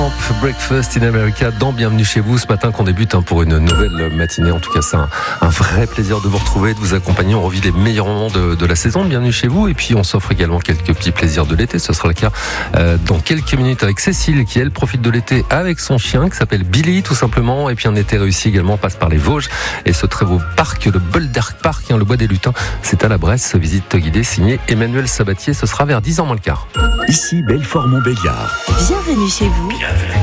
Breakfast in America dans Bienvenue chez vous ce matin qu'on débute pour une nouvelle matinée. En tout cas, c'est un vrai plaisir de vous retrouver, de vous accompagner. On revit les meilleurs moments de la saison de Bienvenue chez vous. Et puis, on s'offre également quelques petits plaisirs de l'été. Ce sera le cas dans quelques minutes avec Cécile qui, elle, profite de l'été avec son chien qui s'appelle Billy, tout simplement. Et puis, un été réussi également passe par les Vosges et ce très beau parc, le Bolderk Park, le Bois des Lutins. C'est à la Bresse. Visite guidée signée Emmanuel Sabatier. Ce sera vers 10h moins le quart. Ici Belfort-Montbéliard. Bienvenue chez vous.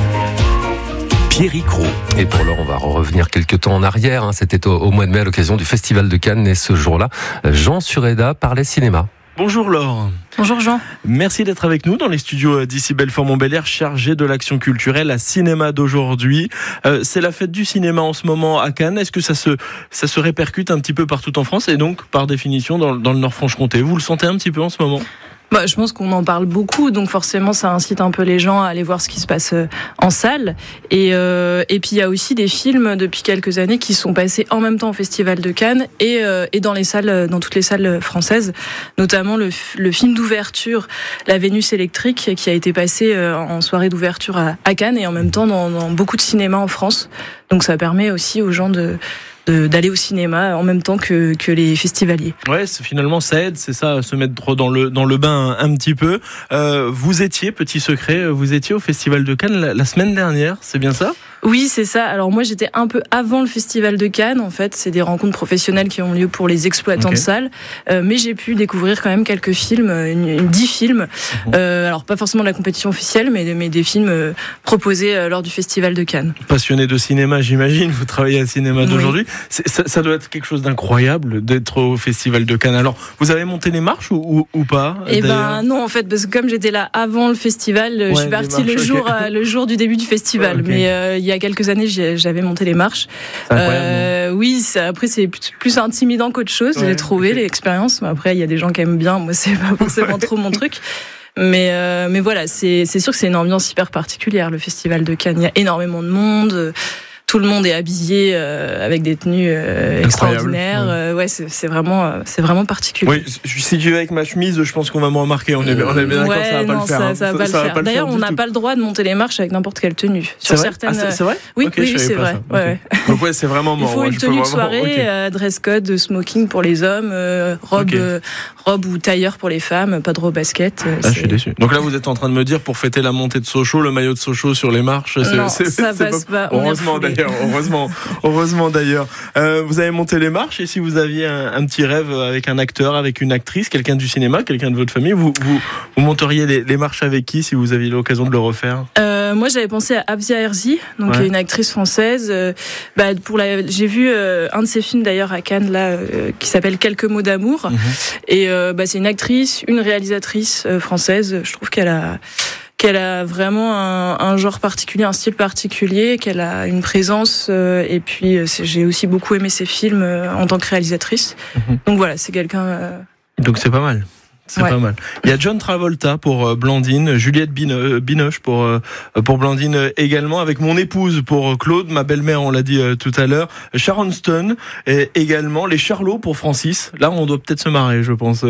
Pierrick Roux. Et pour l'heure, on va revenir quelques temps en arrière. C'était au mois de mai à l'occasion du Festival de Cannes. Et ce jour-là, Jean Sureda parlait cinéma. Bonjour Laure. Bonjour Jean. Merci d'être avec nous dans les studios d'ici Belfort-Montbéliard, chargés de l'action culturelle à cinéma d'aujourd'hui. C'est la fête du cinéma en ce moment à Cannes. Est-ce que ça se répercute un petit peu partout en France et donc par définition dans le Nord-Franche-Comté? Vous le sentez un petit peu en ce moment? Je pense qu'on en parle beaucoup, donc forcément ça incite un peu les gens à aller voir ce qui se passe en salle. Et puis il y a aussi des films depuis quelques années qui sont passés en même temps au Festival de Cannes et dans les salles, dans toutes les salles françaises, notamment le film d'ouverture, La Vénus électrique, qui a été passé en soirée d'ouverture à Cannes et en même temps dans beaucoup de cinémas en France. Donc ça permet aussi aux gens d'aller au cinéma en même temps que les festivaliers. Ouais, finalement ça aide, c'est ça, se mettre dans le bain un petit peu. Vous étiez, petit secret, vous étiez au Festival de Cannes la semaine dernière, c'est bien ça ? Oui, c'est ça. Alors moi, j'étais un peu avant le Festival de Cannes. En fait, c'est des rencontres professionnelles qui ont lieu pour les exploitants de salles. Mais j'ai pu découvrir quand même quelques films, 10 films. Alors pas forcément de la compétition officielle, mais des films proposés lors du Festival de Cannes. Passionné de cinéma, j'imagine. Vous travaillez à cinéma d'aujourd'hui. Ça doit être quelque chose d'incroyable d'être au Festival de Cannes. Alors, vous avez monté les marches ou pas? Eh ben non, en fait, parce que comme j'étais là avant le festival, je suis partie le jour du début du festival. Mais il y a quelques années, j'avais monté les marches. Oui, après c'est plus intimidant qu'autre chose. J'ai trouvé l'expérience. Après, il y a des gens qui aiment bien. Moi, c'est pas forcément trop mon truc. Mais voilà, c'est sûr que c'est une ambiance hyper particulière, le Festival de Cannes. Il y a énormément de monde. Tout le monde est habillé avec des tenues extraordinaires. Ouais, c'est vraiment particulier. Oui, si j'y vais avec ma chemise, je pense qu'on va me remarquer. On est bien d'accord, ça va pas le faire. Ça va pas le faire. D'ailleurs, on n'a pas le droit de monter les marches avec n'importe quelle tenue. Sur certaines. C'est vrai? Oui, okay, oui, c'est vrai. Okay. Donc c'est vraiment mort. Il faut une tenue de soirée, dress code, smoking pour les hommes, robe ou tailleur pour les femmes, pas de robe basket. Je suis déçu. Donc là, vous êtes en train de me dire, pour fêter la montée de Sochaux, le maillot de Sochaux sur les marches, ça passe pas. Heureusement d'ailleurs. Vous avez monté les marches et si vous aviez un petit rêve avec un acteur, avec une actrice, quelqu'un du cinéma, quelqu'un de votre famille, vous monteriez les marches avec qui si vous aviez l'occasion de le refaire? Moi, j'avais pensé à Afzia Herzi, donc une actrice française. J'ai vu un de ses films d'ailleurs à Cannes là, qui s'appelle Quelques mots d'amour. Et c'est une actrice, une réalisatrice française. Je trouve qu'elle a vraiment un genre particulier, un style particulier, qu'elle a une présence. Et puis, j'ai aussi beaucoup aimé ses films en tant que réalisatrice. Donc voilà, c'est quelqu'un... Donc c'est pas mal. C'est pas mal. Il y a John Travolta pour Blandine, Juliette Binoche pour Blandine également, avec mon épouse pour Claude, ma belle-mère, on l'a dit tout à l'heure, Sharon Stone et également les Charlots pour Francis. Là, on doit peut-être se marrer, je pense,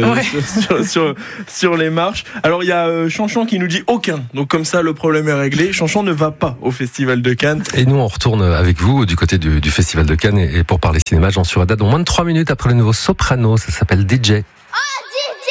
sur les marches. Alors, il y a Chanchon qui nous dit aucun. Donc comme ça, le problème est réglé. Chanchon ne va pas au Festival de Cannes. Et nous, on retourne avec vous du côté du Festival de Cannes et pour parler cinéma, Jean Sureda, dans moins de 3 minutes après le nouveau Soprano. Ça s'appelle DJ.